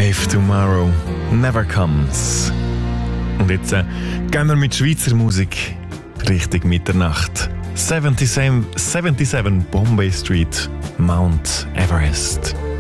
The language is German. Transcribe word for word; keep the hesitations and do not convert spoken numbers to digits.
If Tomorrow Never Comes. Und jetzt äh, gehen wir mit Schweizer Musik Richtung Mitternacht. siebenundsiebzig, siebenundsiebzig Bombay Street, Mount Everest.